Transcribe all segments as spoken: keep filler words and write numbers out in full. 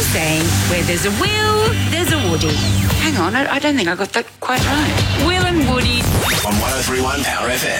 saying where there's a Will, there's a Woody. Hang on, I, I don't think I got that quite right. Will and Woody. On one oh three point one Power F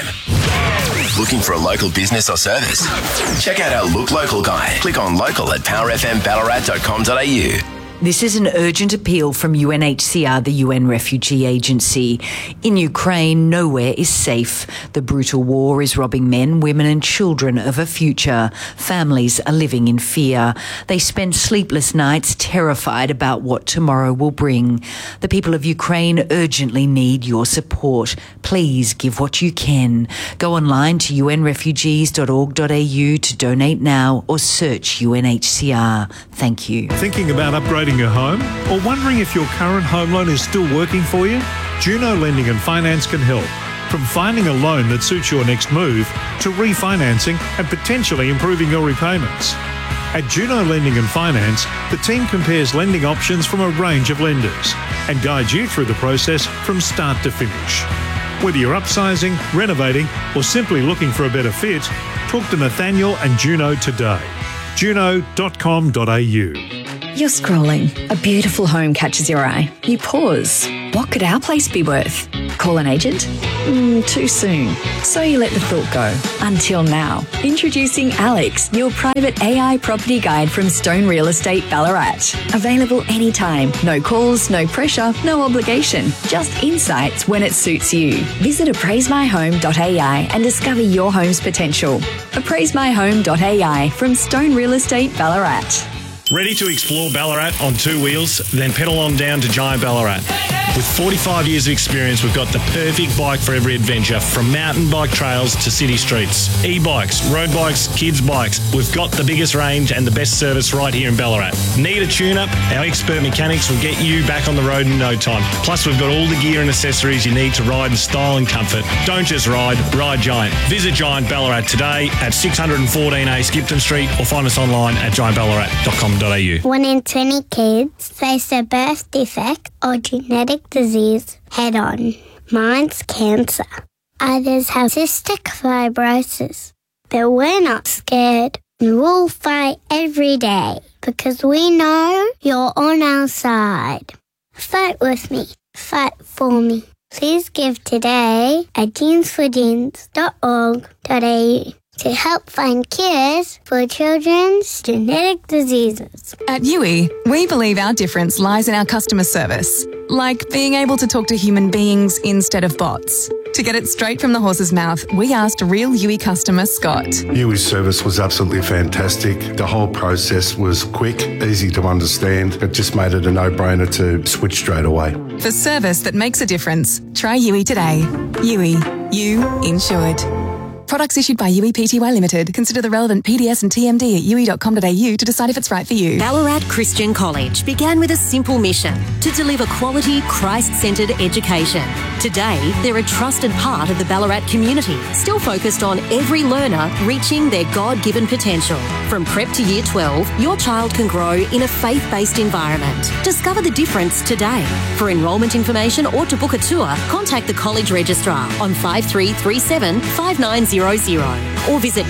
M. Looking for a local business or service? Check out our Look Local guide. Click on local at power f m ballarat dot com dot a u. This is an urgent appeal from U N H C R, the U N Refugee Agency. In Ukraine, nowhere is safe. The brutal war is robbing men, women and children of a future. Families are living in fear. They spend sleepless nights terrified about what tomorrow will bring. The people of Ukraine urgently need your support. Please give what you can. Go online to u n refugees dot org dot a u to donate now or search U N H C R. Thank you. Thinking about upgrading your home or wondering if your current home loan is still working for you? Juno Lending and Finance can help. From finding a loan that suits your next move to refinancing and potentially improving your repayments. At Juno Lending and Finance, the team compares lending options from a range of lenders and guides you through the process from start to finish. Whether you're upsizing, renovating or simply looking for a better fit, talk to Nathaniel and Juno today. juno dot com dot a u. You're scrolling. A beautiful home catches your eye. You pause. What could our place be worth? Call an agent? Mm, too soon. So you let the thought go. Until now. Introducing Alex, your private A I property guide from Stone Real Estate Ballarat. Available anytime. No calls, no pressure, no obligation. Just insights when it suits you. Visit appraise my home dot a i and discover your home's potential. appraise my home dot a i from Stone Real Estate Ballarat. Ready to explore Ballarat on two wheels? Then pedal on down to Giant Ballarat. With forty-five years of experience, we've got the perfect bike for every adventure, from mountain bike trails to city streets. E-bikes, road bikes, kids' bikes. We've got the biggest range and the best service right here in Ballarat. Need a tune-up? Our expert mechanics will get you back on the road in no time. Plus, we've got all the gear and accessories you need to ride in style and comfort. Don't just ride, ride Giant. Visit Giant Ballarat today at six fourteen A Skipton Street or find us online at giant ballarat dot com dot a u. One in twenty kids face a birth defect or genetic disease head-on. Mine's cancer. Others have cystic fibrosis. But we're not scared. We'll fight every day because we know you're on our side. Fight with me. Fight for me. Please give today at jeans for jeans dot org dot a u to help find cures for children's genetic diseases. At U I, we believe our difference lies in our customer service, like being able to talk to human beings instead of bots. To get it straight from the horse's mouth, we asked real U I customer Scott. U I's service was absolutely fantastic. The whole process was quick, easy to understand. It just made it a no-brainer to switch straight away. For service that makes a difference, try U I today. U I, you insured. Products issued by U E Pty Limited. Consider the relevant P D S and T M D at u e dot com dot a u to decide if it's right for you. Ballarat Christian College began with a simple mission to deliver quality, Christ-centred education. Today, they're a trusted part of the Ballarat community, still focused on every learner reaching their God-given potential. From prep to year twelve, your child can grow in a faith-based environment. Discover the difference today. For enrolment information or to book a tour, contact the college registrar on five three three seven, five nine zero zero or visit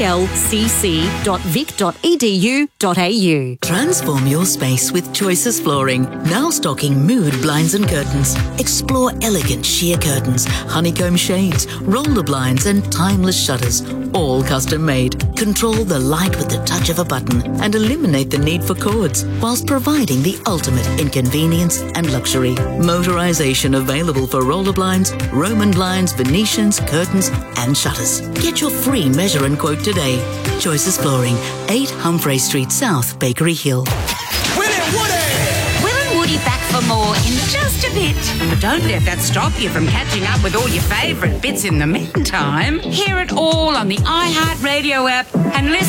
balcc dot vic dot e d u dot a u. Transform your space with Choices Flooring. Now stocking mood blinds and curtains. Explore elegant sheer curtains, honeycomb shades, roller blinds and timeless shutters. All custom made. Control the light with the touch of a button and eliminate the need for cords, whilst providing the ultimate in convenience and luxury. Motorization available for roller blinds, Roman blinds, Venetians, curtains and shutters. Get your free measure and quote today. Choices Flooring, eight Humphrey Street South, Bakery Hill. Will and Woody! Will and Woody back for more in just a bit. But don't let that stop you from catching up with all your favourite bits in the meantime. Hear it all on the iHeartRadio app and listen